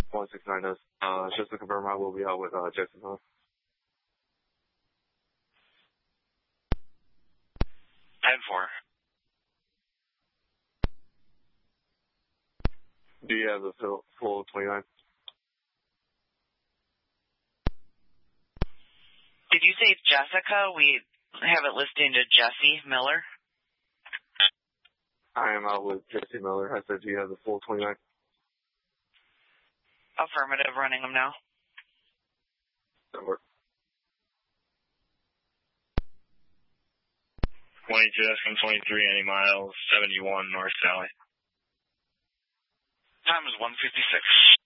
169 is. Just to confirm, I will be out with Jackson Miller. 10-4. Do you have the full 29? Did you say Jessica? We have it listed to Jesse Miller. I am out with Jesse Miller. I said, do you have the full 29? Affirmative, running them now. That works. 22, asking 23, any miles, 71 North Sally. Time is 1:56.